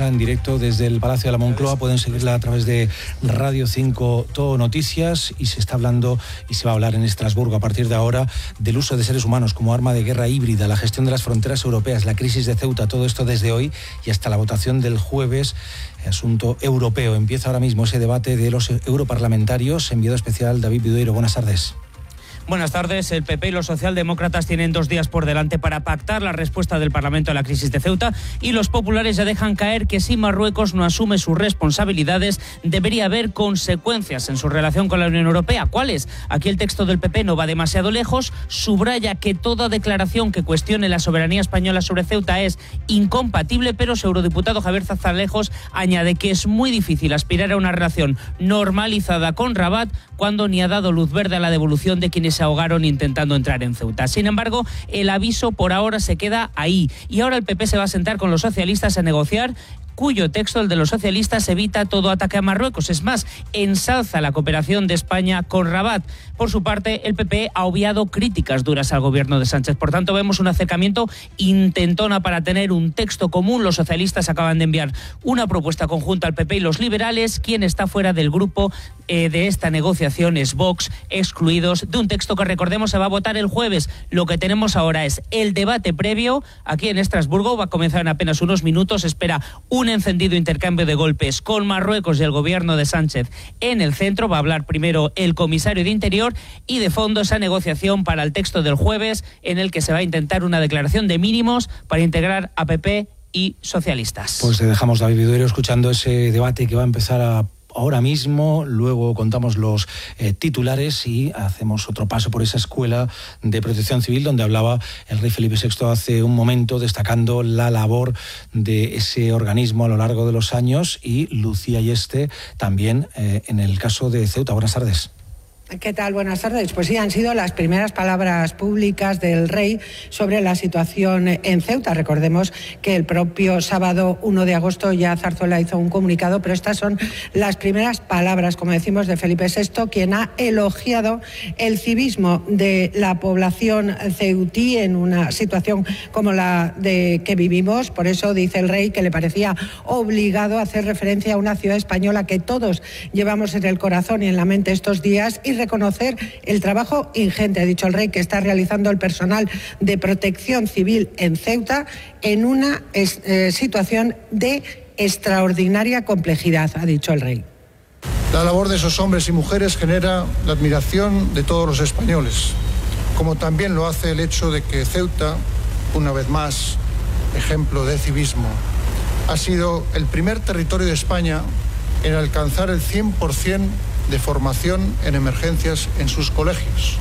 empieza en directo desde el Palacio de la Moncloa. Pueden seguirla a través de Radio 5 Todo Noticias, y se está hablando y se va a hablar en Estrasburgo a partir de ahora del uso de seres humanos como arma de guerra híbrida, la gestión de las fronteras europeas, la crisis de Ceuta, todo esto desde hoy y hasta la votación del jueves. Asunto europeo. Empieza ahora mismo ese debate de los europarlamentarios. Enviado especial David Vidueiro, buenas tardes. Buenas tardes. El PP y los socialdemócratas tienen 2 días por delante para pactar la respuesta del Parlamento a la crisis de Ceuta, y los populares ya dejan caer que si Marruecos no asume sus responsabilidades debería haber consecuencias en su relación con la Unión Europea. ¿Cuáles? Aquí el texto del PP no va demasiado lejos, subraya que toda declaración que cuestione la soberanía española sobre Ceuta es incompatible, pero su eurodiputado Javier Zarzalejos añade que es muy difícil aspirar a una relación normalizada con Rabat cuando ni ha dado luz verde a la devolución de quienes se ahogaron intentando entrar en Ceuta. Sin embargo, el aviso por ahora se queda ahí, y ahora el PP se va a sentar con los socialistas a negociar, cuyo texto, el de los socialistas, evita todo ataque a Marruecos. Es más, ensalza la cooperación de España con Rabat. Por su parte, el PP ha obviado críticas duras al gobierno de Sánchez. Por tanto, vemos un acercamiento intentona para tener un texto común. Los socialistas acaban de enviar una propuesta conjunta al PP y los liberales. Quien está fuera del grupo de esta negociación es Vox, excluidos de un texto que, recordemos, se va a votar el jueves. Lo que tenemos ahora es el debate previo aquí en Estrasburgo. Va a comenzar en apenas unos minutos. Espera un encendido intercambio de golpes con Marruecos y el gobierno de Sánchez en el centro. Va a hablar primero el comisario de Interior, y de fondo esa negociación para el texto del jueves, en el que se va a intentar una declaración de mínimos para integrar a PP y socialistas. Pues te dejamos, David Vidueiro, escuchando ese debate que va a empezar ahora mismo. Luego contamos los titulares y hacemos otro paso por esa escuela de protección civil donde hablaba el rey Felipe VI hace un momento, destacando la labor de ese organismo a lo largo de los años, y Lucía Yeste también en el caso de Ceuta. Buenas tardes. ¿Qué tal? Buenas tardes. Pues sí, han sido las primeras palabras públicas del rey sobre la situación en Ceuta. Recordemos que el propio sábado 1 de agosto ya Zarzuela hizo un comunicado, pero estas son las primeras palabras, como decimos, de Felipe VI, quien ha elogiado el civismo de la población ceutí en una situación como la de que vivimos. Por eso dice el rey que le parecía obligado hacer referencia a una ciudad española que todos llevamos en el corazón y en la mente estos días, y reconocer el trabajo ingente, ha dicho el rey, que está realizando el personal de protección civil en Ceuta en una situación de extraordinaria complejidad, ha dicho el rey. La labor de esos hombres y mujeres genera la admiración de todos los españoles, como también lo hace el hecho de que Ceuta, una vez más, ejemplo de civismo, ha sido el primer territorio de España en alcanzar el 100% de formación en emergencias en sus colegios.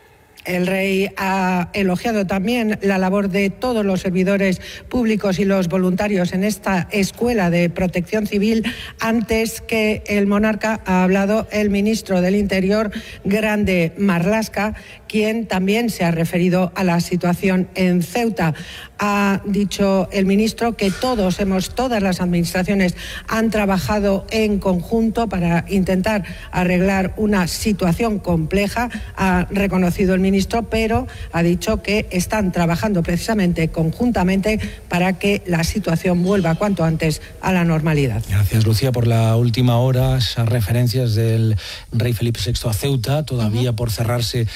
El rey ha elogiado también la labor de todos los servidores públicos y los voluntarios en esta escuela de protección civil. Antes que el monarca ha hablado el ministro del Interior, Grande Marlaska, quien también se ha referido a la situación en Ceuta. Ha dicho el ministro que todas las administraciones han trabajado en conjunto para intentar arreglar una situación compleja, ha reconocido el ministro, pero ha dicho que están trabajando precisamente conjuntamente para que la situación vuelva cuanto antes a la normalidad. Gracias, Lucía, por la última hora, esas referencias del rey Felipe VI a Ceuta, todavía por cerrarse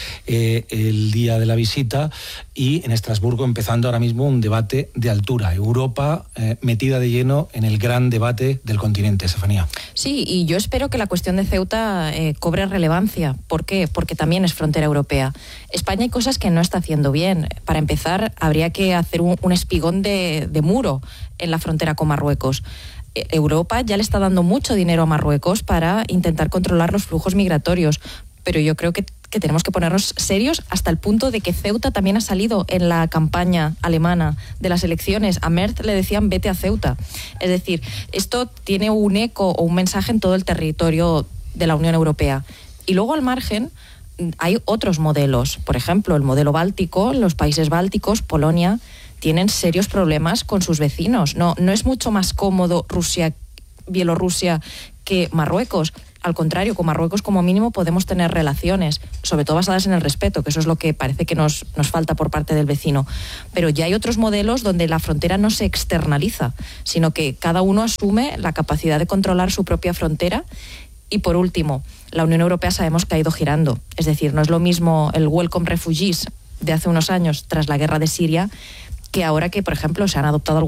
el día de la visita, y en Estrasburgo empezando ahora mismo un debate de altura. Europa metida de lleno en el gran debate del continente. Estefanía. Sí, y yo espero que la cuestión de Ceuta cobre relevancia. ¿Por qué? Porque también es frontera europea. España hay cosas que no está haciendo bien. Para empezar, habría que hacer un espigón de muro en la frontera con Marruecos. Europa ya le está dando mucho dinero a Marruecos para intentar controlar los flujos migratorios, pero yo creo que tenemos que ponernos serios hasta el punto de que Ceuta también ha salido en la campaña alemana de las elecciones. A Merz le decían vete a Ceuta. Es decir, esto tiene un eco o un mensaje en todo el territorio de la Unión Europea. Y luego al margen hay otros modelos. Por ejemplo, el modelo báltico, los países bálticos, Polonia, tienen serios problemas con sus vecinos. No es mucho más cómodo Bielorrusia que Marruecos. Al contrario, con Marruecos como mínimo podemos tener relaciones, sobre todo basadas en el respeto, que eso es lo que parece que nos falta por parte del vecino. Pero ya hay otros modelos donde la frontera no se externaliza, sino que cada uno asume la capacidad de controlar su propia frontera. Y por último, la Unión Europea sabemos que ha ido girando. Es decir, no es lo mismo el Welcome Refugees de hace unos años tras la guerra de Siria, que ahora que, por ejemplo, se han aceptado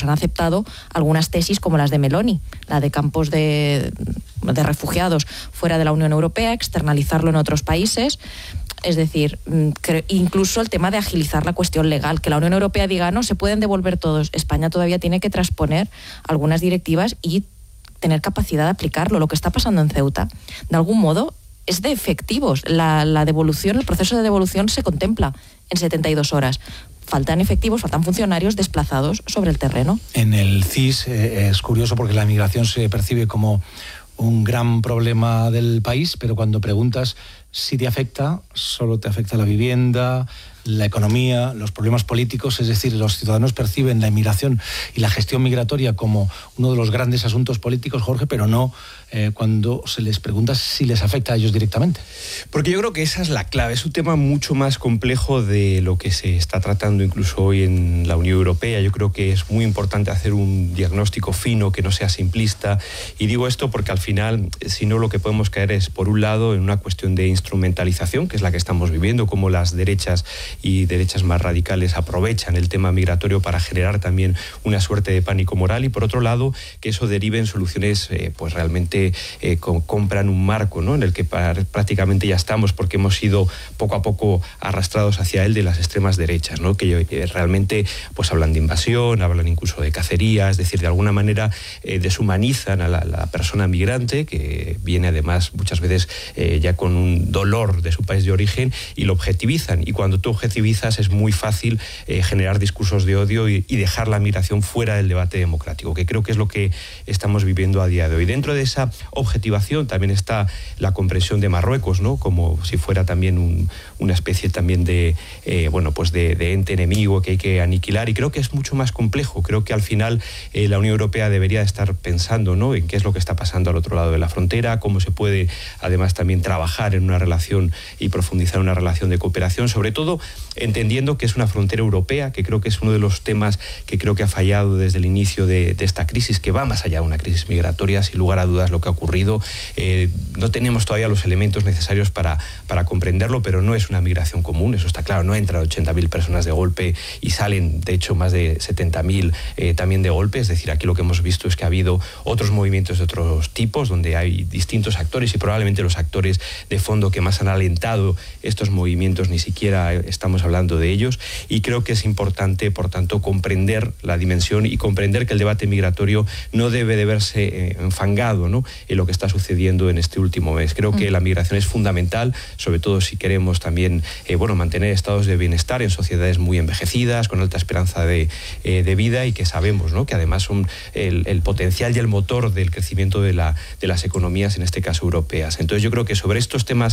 algunas tesis como las de Meloni, la de campos de refugiados fuera de la Unión Europea, externalizarlo en otros países. Es decir, incluso el tema de agilizar la cuestión legal, que la Unión Europea diga, no, se pueden devolver todos. España todavía tiene que transponer algunas directivas y tener capacidad de aplicarlo. Lo que está pasando en Ceuta, de algún modo, es de efectivos. La devolución, el proceso de devolución se contempla en 72 horas. Faltan efectivos, faltan funcionarios desplazados sobre el terreno. En el CIS es curioso porque la migración se percibe como un gran problema del país, pero cuando preguntas si te afecta, solo te afecta la vivienda, la economía, los problemas políticos, es decir, los ciudadanos perciben la inmigración y la gestión migratoria como uno de los grandes asuntos políticos, Jorge, pero no cuando se les pregunta si les afecta a ellos directamente. Porque yo creo que esa es la clave, es un tema mucho más complejo de lo que se está tratando incluso hoy en la Unión Europea. Yo creo que es muy importante hacer un diagnóstico fino, que no sea simplista, y digo esto porque al final, si no, lo que podemos caer es, por un lado, en una cuestión de instrumentalización, que es la que estamos viviendo, como las derechas y derechas más radicales aprovechan el tema migratorio para generar también una suerte de pánico moral, y por otro lado, que eso derive en soluciones pues realmente compran un marco, ¿no?, en el que prácticamente ya estamos, porque hemos sido poco a poco arrastrados hacia él de las extremas derechas, ¿no?, que realmente pues hablan de invasión, hablan incluso de cacería, es decir, de alguna manera deshumanizan a la persona migrante, que viene además muchas veces ya con un dolor de su país de origen, y lo objetivizan. Y cuando tú objetivizas es muy fácil generar discursos de odio y dejar la migración fuera del debate democrático, que creo que es lo que estamos viviendo a día de hoy. Dentro de esa objetivación también está la comprensión de Marruecos, ¿no?, como si fuera también una especie también de de ente enemigo que hay que aniquilar, y creo que es mucho más complejo. Creo que al final la Unión Europea debería estar pensando, ¿no?, en qué es lo que está pasando al otro lado de la frontera, cómo se puede además también trabajar en una relación y profundizar en una relación de cooperación, sobre todo entendiendo que es una frontera europea, que creo que es uno de los temas que creo que ha fallado desde el inicio de esta crisis, que va más allá de una crisis migratoria, sin lugar a dudas lo que ha ocurrido. No tenemos todavía los elementos necesarios para comprenderlo, pero no es una migración común, eso está claro. No entran 80.000 personas de golpe y salen, de hecho, más de 70.000 también de golpe. Es decir, aquí lo que hemos visto es que ha habido otros movimientos de otros tipos, donde hay distintos actores, y probablemente los actores de fondo que más han alentado estos movimientos ni siquiera estamos hablando de ellos. Y creo que es importante, por tanto, comprender la dimensión y comprender que el debate migratorio no debe de verse enfangado, ¿no?, en lo que está sucediendo en este último mes. Creo que la migración es fundamental, sobre todo si queremos también mantener estados de bienestar en sociedades muy envejecidas, con alta esperanza de vida, y que sabemos, ¿no?, que además son el potencial y el motor del crecimiento de las economías, en este caso europeas. Entonces yo creo que sobre estos temas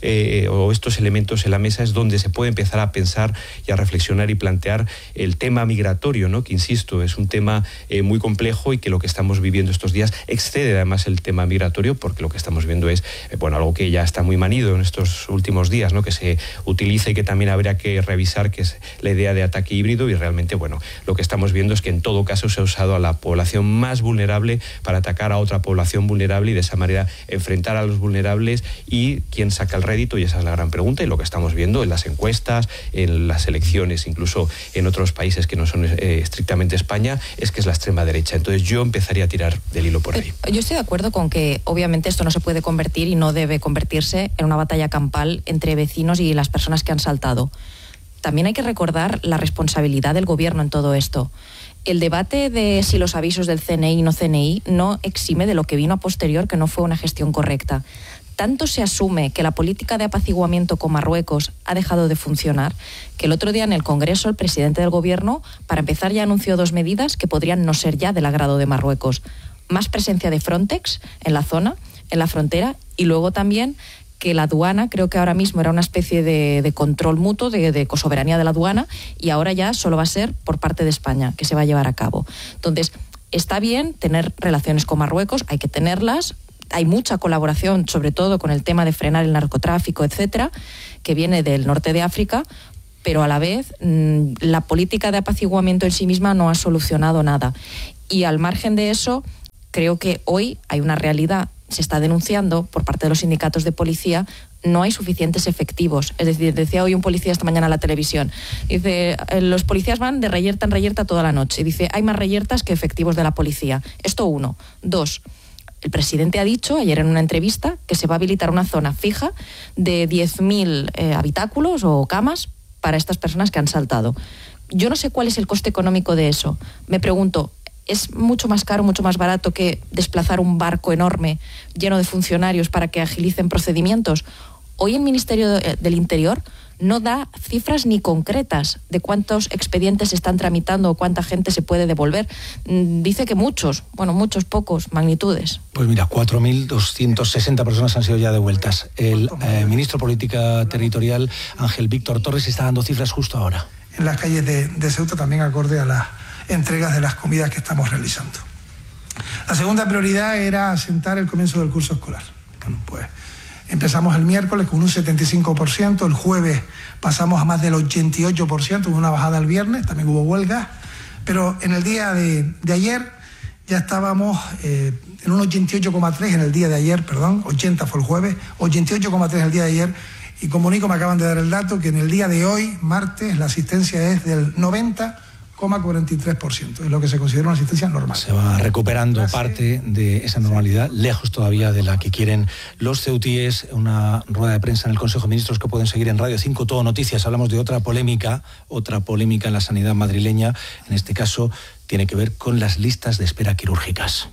o estos elementos en la mesa es donde se puede empezar a pensar y a reflexionar y plantear el tema migratorio, ¿no?, que insisto, es un tema muy complejo, y que lo que estamos viviendo estos días excede además el tema migratorio, porque lo que estamos viendo es algo que ya está muy manido en estos últimos días, ¿no?, que se utiliza y que también habría que revisar, que es la idea de ataque híbrido. Y realmente lo que estamos viendo es que en todo caso se ha usado a la población más vulnerable para atacar a otra población vulnerable, y de esa manera enfrentar a los vulnerables. ¿Y quién saca el rédito? Y esa es la gran pregunta, y lo que estamos viendo en las encuestas, en las elecciones, incluso en otros países que no son estrictamente España, es que es la extrema derecha. Entonces yo empezaría a tirar del hilo por ahí. Yo estoy de acuerdo con que obviamente esto no se puede convertir y no debe convertirse en una batalla campal entre vecinos y las personas que han saltado. También hay que recordar la responsabilidad del gobierno en todo esto. El debate de si los avisos del CNI no CNI no exime de lo que vino a posterior, que no fue una gestión correcta. Tanto se asume que la política de apaciguamiento con Marruecos ha dejado de funcionar, que el otro día en el Congreso el presidente del Gobierno, para empezar, ya anunció 2 medidas que podrían no ser ya del agrado de Marruecos. Más presencia de Frontex en la zona, en la frontera, y luego también que la aduana, creo que ahora mismo era una especie de control mutuo, de soberanía de la aduana, y ahora ya solo va a ser por parte de España que se va a llevar a cabo. Entonces, está bien tener relaciones con Marruecos, hay que tenerlas. hay mucha colaboración, sobre todo con el tema de frenar el narcotráfico, etcétera, que viene del norte de África, pero a la vez la política de apaciguamiento en sí misma no ha solucionado nada. Y al margen de eso, creo que hoy hay una realidad, se está denunciando por parte de los sindicatos de policía, no hay suficientes efectivos. Es decir, decía hoy un policía esta mañana en la televisión, dice, los policías van de reyerta en reyerta toda la noche. Dice, hay más reyertas que efectivos de la policía. Esto uno. Dos, el presidente ha dicho ayer en una entrevista que se va a habilitar una zona fija de 10.000 habitáculos o camas para estas personas que han saltado. Yo no sé cuál es el coste económico de eso. Me pregunto, ¿es mucho más caro, mucho más barato que desplazar un barco enorme lleno de funcionarios para que agilicen procedimientos? Hoy el Ministerio del Interior no da cifras ni concretas de cuántos expedientes se están tramitando o cuánta gente se puede devolver. Dice que muchos, pocos, magnitudes. Pues mira, 4.260 personas han sido ya devueltas. El ministro de Política Territorial, Ángel Víctor Torres, está dando cifras justo ahora. En las calles de Ceuta, también acorde a las entregas de las comidas que estamos realizando. La segunda prioridad era asentar el comienzo del curso escolar. Bueno, pues empezamos el miércoles con un 75%, el jueves pasamos a más del 88%, hubo una bajada el viernes, también hubo huelgas, pero en el día de ayer ya estábamos en un 88,3 en el día de ayer, 80 fue el jueves, 88,3 el día de ayer, y comunico, me acaban de dar el dato, que en el día de hoy, martes, la asistencia es del 90,43%, es lo que se considera una asistencia normal. Se va recuperando parte de esa normalidad, lejos todavía de la que quieren los ceutíes. Una rueda de prensa en el Consejo de Ministros que pueden seguir en Radio 5 Todo Noticias. Hablamos de otra polémica en la sanidad madrileña. En este caso tiene que ver con las listas de espera quirúrgicas.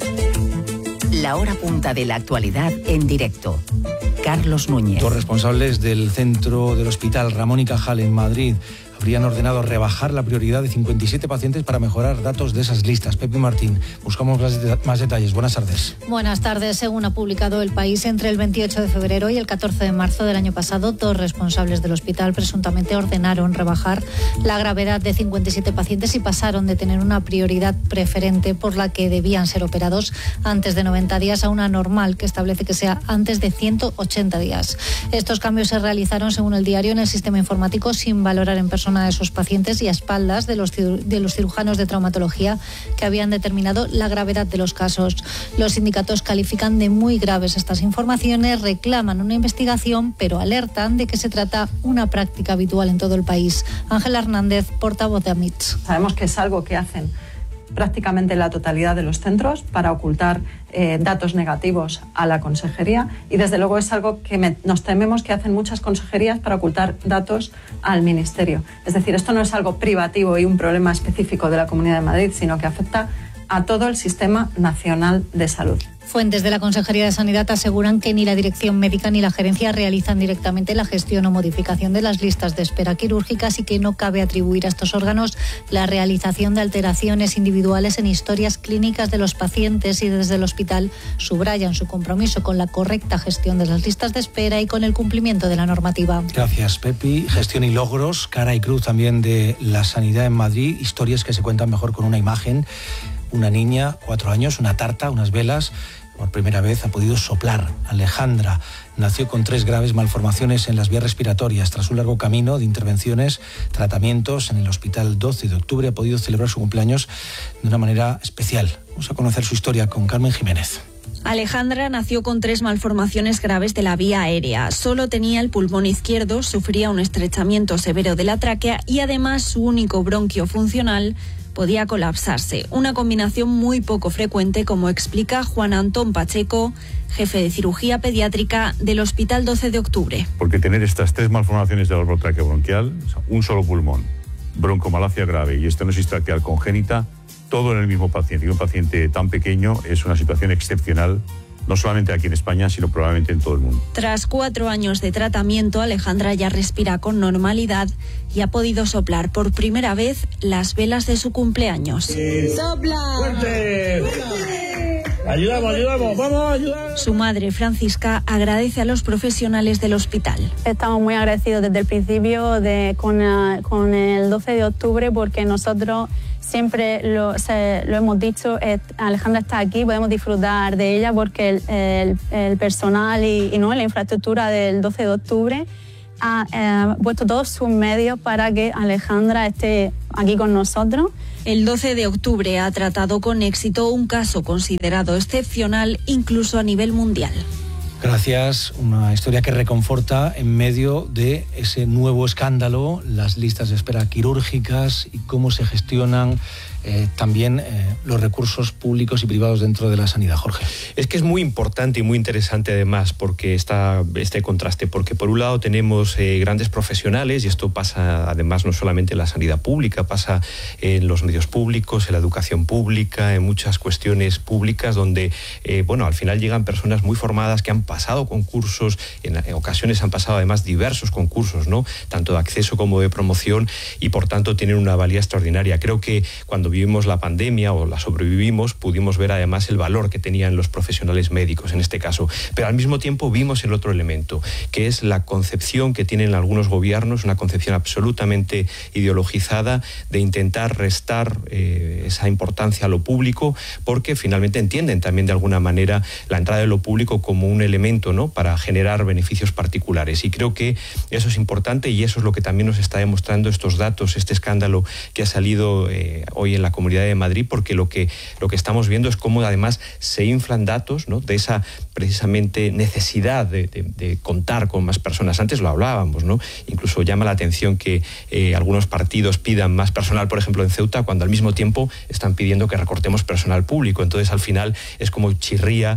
La hora punta de la actualidad en directo. Carlos Núñez. Dos responsables del centro del Hospital Ramón y Cajal en Madrid habrían ordenado rebajar la prioridad de 57 pacientes para mejorar datos de esas listas. Pepi Martín, buscamos más detalles. Buenas tardes. Buenas tardes. Según ha publicado El País, entre el 28 de febrero y el 14 de marzo del año pasado, dos responsables del hospital presuntamente ordenaron rebajar la gravedad de 57 pacientes y pasaron de tener una prioridad preferente por la que debían ser operados antes de 90 días a una normal que establece que sea antes de 180 días. Estos cambios se realizaron, según el diario, en el sistema informático sin valorar en persona a esos pacientes y a espaldas de los cirujanos de traumatología que habían determinado la gravedad de los casos. Los sindicatos califican de muy graves estas informaciones, reclaman una investigación, pero alertan de que se trata una práctica habitual en todo el país. Ángela Hernández, portavoz de AMITS. Sabemos que es algo que hacen prácticamente la totalidad de los centros para ocultar datos negativos a la consejería, y desde luego es algo que nos tememos que hacen muchas consejerías para ocultar datos al ministerio. Es decir, esto no es algo privativo y un problema específico de la Comunidad de Madrid, sino que afecta a todo el Sistema Nacional de Salud. Fuentes de la Consejería de Sanidad aseguran que ni la Dirección Médica ni la Gerencia realizan directamente la gestión o modificación de las listas de espera quirúrgicas y que no cabe atribuir a estos órganos la realización de alteraciones individuales en historias clínicas de los pacientes, y desde el hospital subrayan su compromiso con la correcta gestión de las listas de espera y con el cumplimiento de la normativa. Gracias, Pepi. Gestión y logros, cara y cruz también de la sanidad en Madrid, historias que se cuentan mejor con una imagen. Una niña, 4 años, una tarta, unas velas. Por primera vez ha podido soplar. Alejandra nació con 3 graves malformaciones en las vías respiratorias. Tras un largo camino de intervenciones, tratamientos en el hospital 12 de octubre, ha podido celebrar su cumpleaños de una manera especial. Vamos a conocer su historia con Carmen Jiménez. Alejandra nació con 3 malformaciones graves de la vía aérea. Solo tenía el pulmón izquierdo, sufría un estrechamiento severo de la tráquea y además su único bronquio funcional podía colapsarse. Una combinación muy poco frecuente, como explica Juan Antón Pacheco, jefe de cirugía pediátrica del Hospital 12 de Octubre. Porque tener estas 3 malformaciones del árbol traqueobronquial, un solo pulmón, broncomalacia grave y estenosis traqueal congénita, todo en el mismo paciente. Y un paciente tan pequeño es una situación excepcional, no solamente aquí en España, sino probablemente en todo el mundo. Tras 4 años de tratamiento, Alejandra ya respira con normalidad y ha podido soplar por primera vez las velas de su cumpleaños. ¡Sopla! ¡Fuerte! Ayudamos, vamos a ayudar. Su madre, Francisca, agradece a los profesionales del hospital. Estamos muy agradecidos desde el principio con el 12 de octubre porque nosotros siempre lo hemos dicho, Alejandra está aquí, podemos disfrutar de ella porque el personal y no la infraestructura del 12 de octubre ha puesto todos sus medios para que Alejandra esté aquí con nosotros. El 12 de octubre ha tratado con éxito un caso considerado excepcional incluso a nivel mundial. Gracias, una historia que reconforta en medio de ese nuevo escándalo, las listas de espera quirúrgicas y cómo se gestionan también los recursos públicos y privados dentro de la sanidad. Jorge. Es que es muy importante y muy interesante además porque este contraste, porque por un lado tenemos grandes profesionales y esto pasa además no solamente en la sanidad pública, pasa en los medios públicos, en la educación pública, en muchas cuestiones públicas donde al final llegan personas muy formadas que han pasado concursos, en ocasiones han pasado además diversos concursos, ¿no? Tanto de acceso como de promoción y por tanto tienen una valía extraordinaria. Creo que cuando vivimos la pandemia o la sobrevivimos, pudimos ver además el valor que tenían los profesionales médicos en este caso. Pero al mismo tiempo vimos el otro elemento, que es la concepción que tienen algunos gobiernos, una concepción absolutamente ideologizada de intentar restar esa importancia a lo público, porque finalmente entienden también de alguna manera la entrada de lo público como un elemento, ¿no?, para generar beneficios particulares. Y creo que eso es importante y eso es lo que también nos está demostrando estos datos, este escándalo que ha salido hoy en la Comunidad de Madrid, porque lo que estamos viendo es cómo además se inflan datos, ¿no?, de esa precisamente necesidad de contar con más personas. Antes lo hablábamos, ¿no? Incluso llama la atención que algunos partidos pidan más personal, por ejemplo en Ceuta, cuando al mismo tiempo están pidiendo que recortemos personal público. Entonces al final es como chirría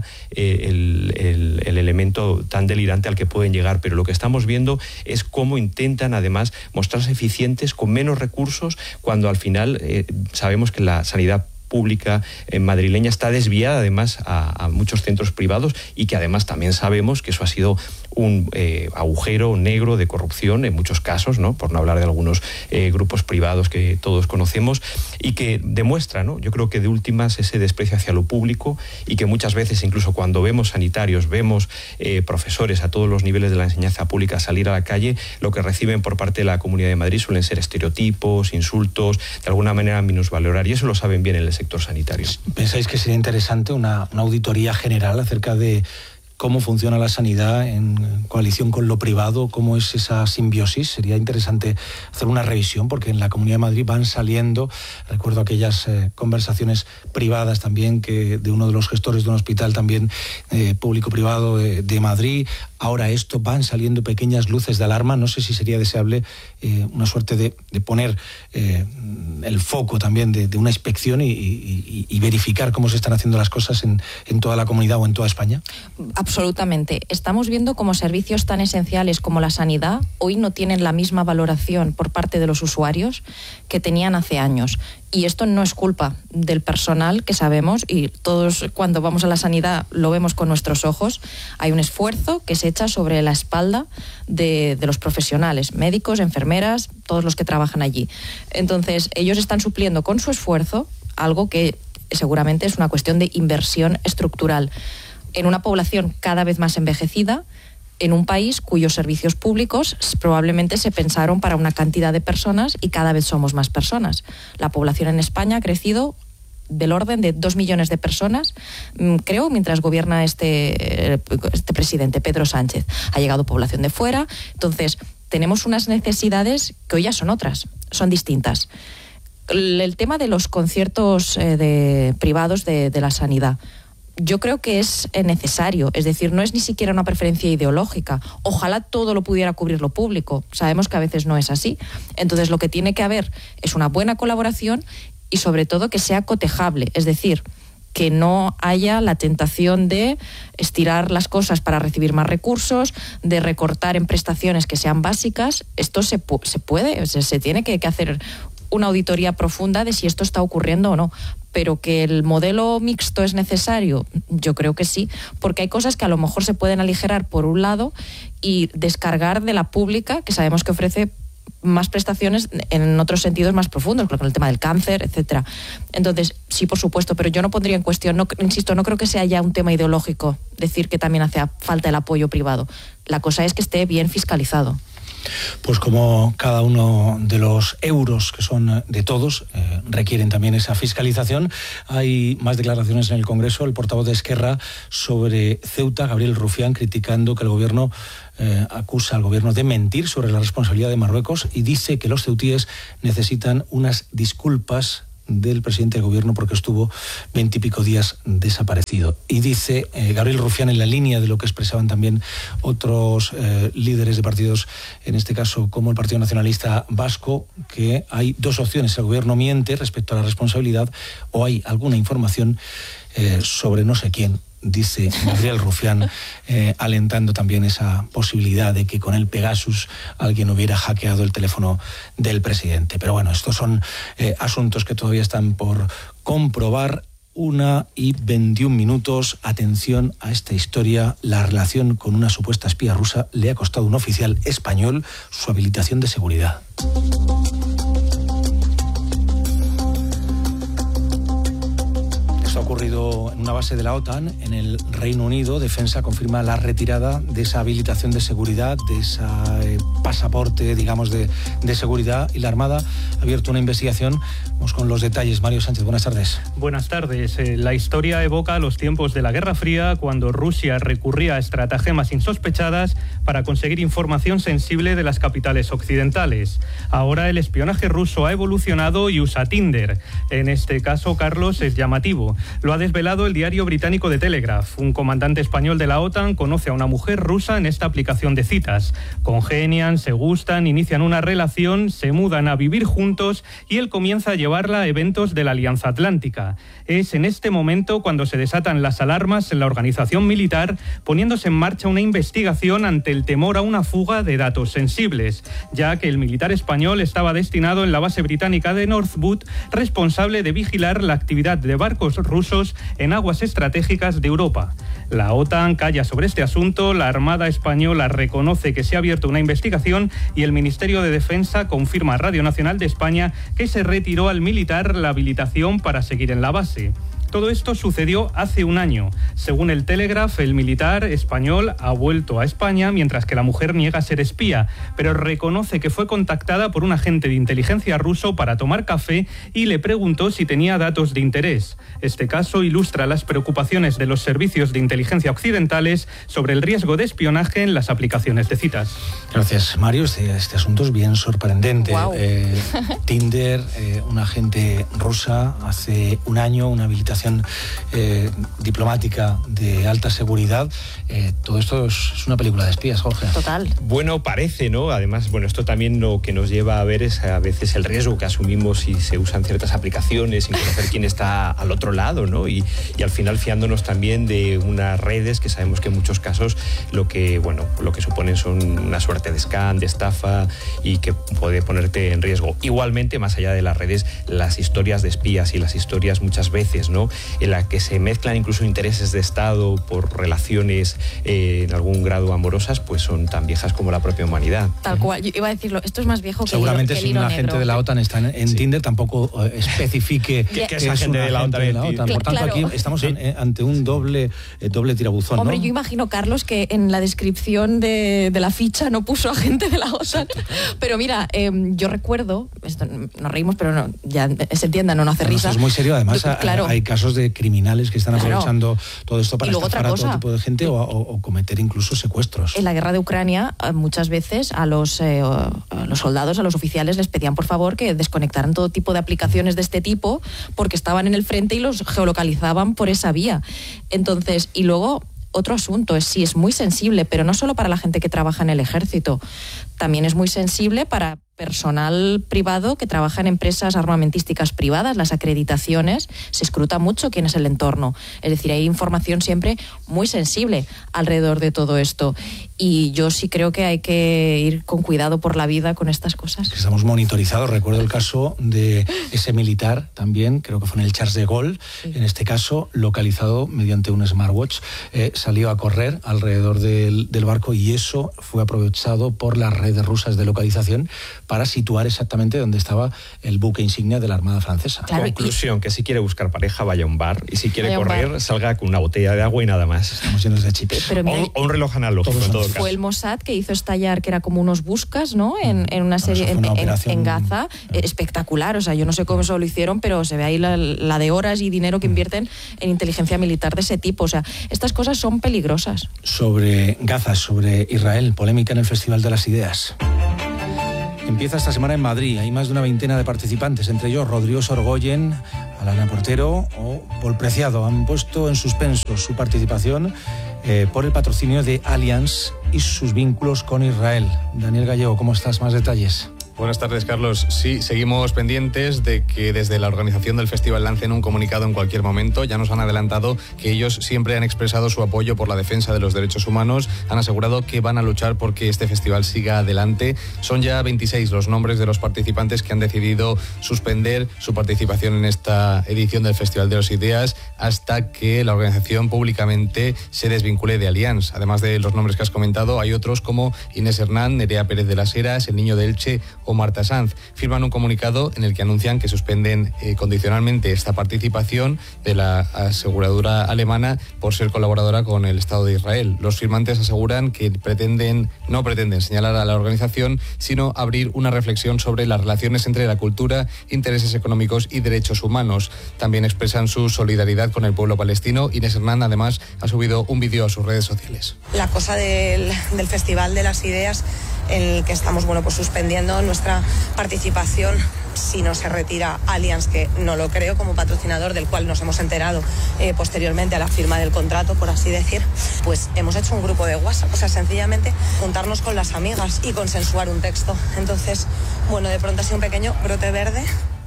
el elemento tan delirante al que pueden llegar, pero lo que estamos viendo es cómo intentan además mostrarse eficientes con menos recursos cuando al final sabemos que la sanidad pública madrileña está desviada además a muchos centros privados y que además también sabemos que eso ha sido un agujero negro de corrupción en muchos casos, ¿no?, por no hablar de algunos grupos privados que todos conocemos y que demuestra, ¿no?, yo creo que de últimas ese desprecio hacia lo público y que muchas veces incluso cuando vemos sanitarios, vemos profesores a todos los niveles de la enseñanza pública salir a la calle, lo que reciben por parte de la Comunidad de Madrid suelen ser estereotipos, insultos, de alguna manera minusvalorar, y eso lo saben bien en el sector sanitario. ¿Pensáis que sería interesante una auditoría general acerca de cómo funciona la sanidad en coalición con lo privado, cómo es esa simbiosis? Sería interesante hacer una revisión porque en la Comunidad de Madrid van saliendo, recuerdo aquellas conversaciones privadas también que de uno de los gestores de un hospital también público-privado de Madrid. Ahora esto van saliendo pequeñas luces de alarma. No sé si sería deseable una suerte de poner el foco también de una inspección y verificar cómo se están haciendo las cosas en toda la comunidad o en toda España. Absolutamente. Estamos viendo cómo servicios tan esenciales como la sanidad hoy no tienen la misma valoración por parte de los usuarios que tenían hace años. Y esto no es culpa del personal, que sabemos, y todos cuando vamos a la sanidad lo vemos con nuestros ojos. Hay un esfuerzo que se echa sobre la espalda de los profesionales, médicos, enfermeras, todos los que trabajan allí. Entonces, ellos están supliendo con su esfuerzo algo que seguramente es una cuestión de inversión estructural en una población cada vez más envejecida, en un país cuyos servicios públicos probablemente se pensaron para una cantidad de personas y cada vez somos más personas. La población en España ha crecido del orden de 2 millones de personas, creo, mientras gobierna este presidente, Pedro Sánchez. Ha llegado población de fuera, entonces tenemos unas necesidades que hoy ya son otras, son distintas. El tema de los conciertos privados de la sanidad, yo creo que es necesario, es decir, no es ni siquiera una preferencia ideológica. Ojalá todo lo pudiera cubrir lo público, sabemos que a veces no es así. Entonces lo que tiene que haber es una buena colaboración y sobre todo que sea cotejable, es decir, que no haya la tentación de estirar las cosas para recibir más recursos, de recortar en prestaciones que sean básicas. Esto se puede, se tiene que hacer una auditoría profunda de si esto está ocurriendo o no. Pero que el modelo mixto es necesario, yo creo que sí, porque hay cosas que a lo mejor se pueden aligerar por un lado y descargar de la pública, que sabemos que ofrece más prestaciones en otros sentidos más profundos, con el tema del cáncer, etcétera. Entonces, sí, por supuesto, pero yo no pondría en cuestión, insisto, no creo que sea ya un tema ideológico decir que también hace falta el apoyo privado. La cosa es que esté bien fiscalizado. Pues como cada uno de los euros que son de todos requieren también esa fiscalización, hay más declaraciones en el Congreso. El portavoz de Esquerra sobre Ceuta, Gabriel Rufián, criticando que el gobierno acusa al gobierno de mentir sobre la responsabilidad de Marruecos y dice que los ceutíes necesitan unas disculpas del presidente del gobierno porque estuvo 20 y pico días desaparecido. Y dice Gabriel Rufián, en la línea de lo que expresaban también otros líderes de partidos, en este caso como el Partido Nacionalista Vasco, que hay dos opciones: el gobierno miente respecto a la responsabilidad o hay alguna información sobre no sé quién. Dice Gabriel Rufián, alentando también esa posibilidad de que con el Pegasus alguien hubiera hackeado el teléfono del presidente. Pero bueno, estos son asuntos que todavía están por comprobar. 1:21. Atención a esta historia. La relación con una supuesta espía rusa le ha costado a un oficial español su habilitación de seguridad. Ha ocurrido en una base de la OTAN en el Reino Unido. Defensa confirma la retirada de esa habilitación de seguridad, de ese pasaporte, digamos, de seguridad, y la Armada ha abierto una investigación. Vamos con los detalles. Mario Sánchez, buenas tardes. Buenas tardes. La historia evoca los tiempos de la Guerra Fría, cuando Rusia recurría a estratagemas insospechadas para conseguir información sensible de las capitales occidentales. Ahora el espionaje ruso ha evolucionado y usa Tinder. En este caso, Carlos, es llamativo. Lo ha desvelado el diario británico The Telegraph. Un comandante español de la OTAN conoce a una mujer rusa en esta aplicación de citas. Congenian, se gustan, inician una relación, se mudan a vivir juntos y él comienza a llevarla a eventos de la Alianza Atlántica. Es en este momento cuando se desatan las alarmas en la organización militar, poniéndose en marcha una investigación ante el temor a una fuga de datos sensibles, ya que el militar español estaba destinado en la base británica de Northwood, responsable de vigilar la actividad de barcos rusos en aguas estratégicas de Europa. La OTAN calla sobre este asunto, la Armada española reconoce que se ha abierto una investigación y el Ministerio de Defensa confirma a Radio Nacional de España que se retiró al militar la habilitación para seguir en la base. Todo esto sucedió hace un año. Según el Telegraph, el militar español ha vuelto a España, mientras que la mujer niega ser espía, pero reconoce que fue contactada por un agente de inteligencia ruso para tomar café y le preguntó si tenía datos de interés. Este caso ilustra las preocupaciones de los servicios de inteligencia occidentales sobre el riesgo de espionaje en las aplicaciones de citas. Gracias, Mario. Este asunto es bien sorprendente. Wow. Tinder, una agente rusa, hace un año, una habilitación diplomática de alta seguridad. Todo esto es una película de espías, Jorge. Total. Bueno, parece, ¿no? Además, bueno, esto también lo que nos lleva a ver es a veces el riesgo que asumimos si se usan ciertas aplicaciones sin conocer quién está al otro lado, ¿no? Y al final fiándonos también de unas redes que sabemos que en muchos casos lo que suponen son una suerte de scam, de estafa, y que puede ponerte en riesgo. Igualmente, más allá de las redes, las historias de espías y las historias muchas veces, ¿no?, en la que se mezclan incluso intereses de Estado por relaciones en algún grado amorosas, pues son tan viejas como la propia humanidad. Tal cual. Yo iba a decirlo, esto es más viejo que seguramente el si hilo una negro. agente de la OTAN está en Sí. Tinder, tampoco especifique que que es es agente una de la agente OTAN. de la OTAN. Por tanto, Claro. aquí estamos ante un doble tirabuzón, Hombre, ¿no? yo imagino, Carlos, que en la descripción de la ficha no puso agente de la OTAN. Pero mira, yo recuerdo, esto nos reímos, pero no, ya se entienda, no hace Bueno, risa. eso es muy serio. Además, Claro. hay casos de criminales que están Claro. aprovechando todo esto para Y luego estafar a otra todo cosa. tipo de gente o cometer incluso secuestros. En la guerra de Ucrania, muchas veces a los soldados, a los oficiales, les pedían por favor que desconectaran todo tipo de aplicaciones de este tipo porque estaban en el frente y los geolocalizaban por esa vía. Entonces, y luego otro asunto es, sí, es muy sensible, pero no solo para la gente que trabaja en el ejército, también es muy sensible para personal privado que trabaja en empresas armamentísticas privadas. Las acreditaciones, se escruta mucho quién es el entorno. Es decir, hay información siempre muy sensible alrededor de todo esto. Y yo sí creo que hay que ir con cuidado por la vida con estas cosas. Estamos monitorizados. Recuerdo el caso de ese militar también, creo que fue en el Charles de Gaulle, sí. En este caso localizado mediante un smartwatch, salió a correr alrededor del barco y eso fue aprovechado por las redes rusas de localización para situar exactamente dónde estaba el buque insignia de la Armada francesa. Claro, conclusión, que si quiere buscar pareja, vaya a un bar, y si quiere correr, salga con una botella de agua y nada más. Estamos llenos de chips. O un reloj analógico, en todo caso. Fue el Mossad que hizo estallar, que era como unos buscas, ¿no? En una serie, en Gaza, espectacular. O sea, yo no sé cómo eso lo hicieron, pero se ve ahí la de horas y dinero que invierten en inteligencia militar de ese tipo. O sea, estas cosas son peligrosas. Sobre Gaza, sobre Israel, polémica en el Festival de las Ideas. Empieza esta semana en Madrid. Hay más de una veintena de participantes, entre ellos Rodrigo Sorgoyen, Alana Portero o Pol Preciado. Han puesto en suspenso su participación por el patrocinio de Allianz y sus vínculos con Israel. Daniel Gallego, ¿cómo estás? Más detalles. Buenas tardes, Carlos. Sí, seguimos pendientes de que desde la organización del festival lancen un comunicado en cualquier momento. Ya nos han adelantado que ellos siempre han expresado su apoyo por la defensa de los derechos humanos. Han asegurado que van a luchar por que este festival siga adelante. Son ya 26 los nombres de los participantes que han decidido suspender su participación en esta edición del Festival de las Ideas hasta que la organización públicamente se desvincule de Allianz. Además de los nombres que has comentado, hay otros como Inés Hernán, Nerea Pérez de las Heras, El Niño de Elche o Marta Sanz. Firman un comunicado en el que anuncian que suspenden condicionalmente esta participación de la aseguradora alemana por ser colaboradora con el Estado de Israel. Los firmantes aseguran que no pretenden señalar a la organización, sino abrir una reflexión sobre las relaciones entre la cultura, intereses económicos y derechos humanos. También expresan su solidaridad con el pueblo palestino. Inés Hernán, además, ha subido un vídeo a sus redes sociales. La cosa del Festival de las Ideas, en el que estamos suspendiendo nuestra participación si no se retira Allianz, que no lo creo, como patrocinador, del cual nos hemos enterado posteriormente a la firma del contrato, por así decir. Pues hemos hecho un grupo de WhatsApp, o sea, sencillamente juntarnos con las amigas y consensuar un texto. Entonces, de pronto ha sido un pequeño brote verde.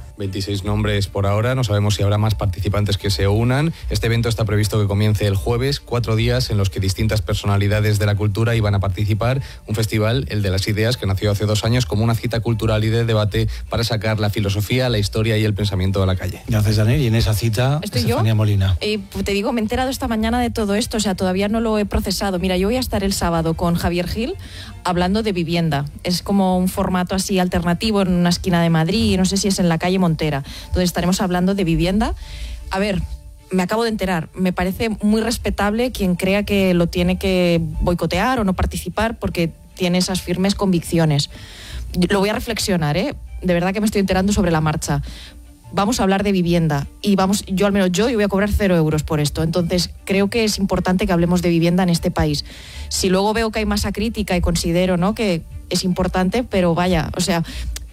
26 nombres por ahora, no sabemos si habrá más participantes que se unan. Este evento está previsto que comience el jueves, 4 días en los que distintas personalidades de la cultura iban a participar. Un festival, el de las Ideas, que nació hace 2 años como una cita cultural y de debate para sacar la filosofía, la historia y el pensamiento a la calle. Gracias, Daniel. Y en esa cita, Estefanía Molina. Te digo, me he enterado esta mañana de todo esto, o sea, todavía no lo he procesado. Mira, yo voy a estar el sábado con Javier Gil hablando de vivienda. Es como un formato así alternativo en una esquina de Madrid, no sé si es en la calle Montera. Entonces estaremos hablando de vivienda. A ver, me acabo de enterar, me parece muy respetable quien crea que lo tiene que boicotear o no participar porque tiene esas firmes convicciones. Lo voy a reflexionar, de verdad que me estoy enterando sobre la marcha. Vamos a hablar de vivienda y yo voy a cobrar 0 euros por esto. Entonces creo que es importante que hablemos de vivienda en este país. Si luego veo que hay masa crítica y considero, ¿no?, que es importante, pero vaya, o sea,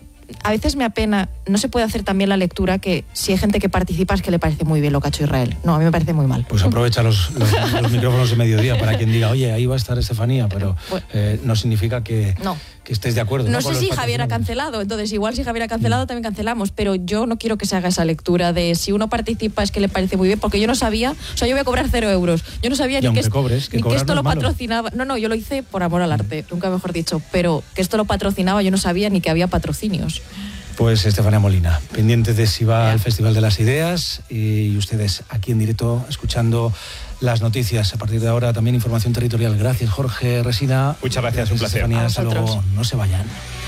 a veces me apena, no se puede hacer también la lectura que si hay gente que participa es que le parece muy bien lo que ha hecho Israel. No, a mí me parece muy mal. Pues aprovecha los micrófonos de mediodía para quien diga, oye, ahí va a estar Estefanía, pero no significa que estés de acuerdo. No sé si Javier ha cancelado, entonces igual si Javier ha cancelado también cancelamos, pero yo no quiero que se haga esa lectura de si uno participa es que le parece muy bien, porque yo no sabía, o sea, yo voy a cobrar 0 euros. Yo no sabía ni que esto lo patrocinaba. No, yo lo hice por amor al arte, nunca mejor dicho, pero que esto lo patrocinaba yo no sabía ni que había patrocinios. Pues Estefanía Molina, pendiente de si va al Festival de las Ideas y ustedes aquí en directo escuchando las noticias. A partir de ahora también información territorial. Gracias, Jorge Resina. Muchas gracias, un placer. Estefanía, hasta luego. No se vayan.